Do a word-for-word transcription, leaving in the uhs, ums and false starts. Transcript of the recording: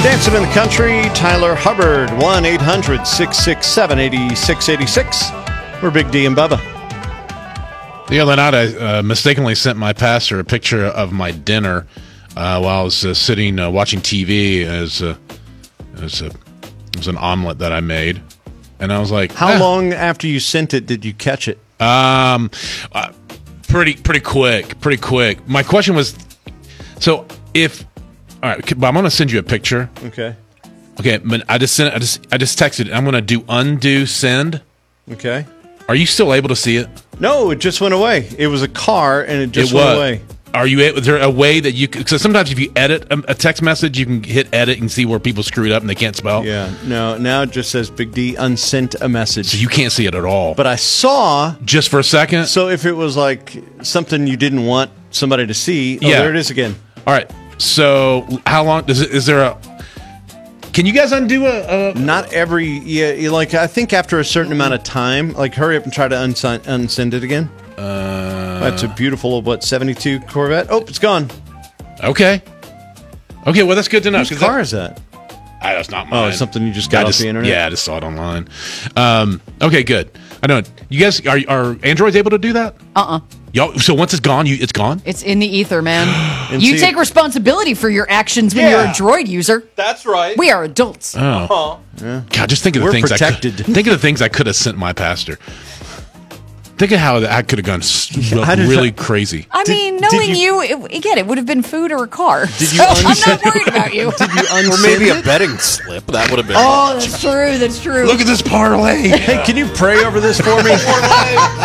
Dancing in the Country, Tyler Hubbard, one eight hundred six six seven eight six eight six. We're Big D and Bubba. The other night, I uh, mistakenly sent my pastor a picture of my dinner uh, while I was uh, sitting uh, watching T V. As uh, as a, it was an omelet that I made, and I was like, How ah. long after you sent it did you catch it? Um, uh, pretty pretty quick, pretty quick. My question was, so if all right, I'm going to send you a picture. Okay. Okay, but I just sent. I just I just texted. I'm going to do undo send. Okay. Are you still able to see it? No, it just went away. It was a car, and it just it went was. away. Are you? Is there a way that you? Because sometimes if you edit a, a text message, you can hit edit and see where people screwed up and they can't spell. Yeah. No. Now it just says Big D unsent a message. So you can't see it at all. But I saw. Just for a second. So if it was like something you didn't want somebody to see, oh, Yeah. there it is again. All right. So how long does it? Is there a? Can you guys undo a? a Not every. Yeah. you- Like I think after a certain amount of time, like hurry up and try to unsend, unsend it again. Uh, That's a beautiful what seventy-two Corvette. Oh, it's gone. Okay. Okay. Well, that's good to know. Whose 'cause car that- is that? Ah, that's not Oh, mine. it's something you just got I off just- the internet? Yeah, I just saw it online. Um, okay, good. I know. You guys are are Androids able to do that? Uh-uh. Y'all, so once it's gone, you it's gone. It's in the ether, man. And You see- take responsibility for your actions when Yeah. you're a droid user. That's right. We are adults. Oh, God! Just think of the We're things protected. I could, think of the things I could have sent my pastor. Think of how I could have gone s- How did really that- crazy. I Did- mean, did knowing you- you, it, again, it would have been food or a car. Did you so I'm unsend- not worried about you. Did you unsend Or maybe a it? betting slip. That would have been. Oh, that's true. That's true. Look at this parlay. Hey, can you pray over this for me?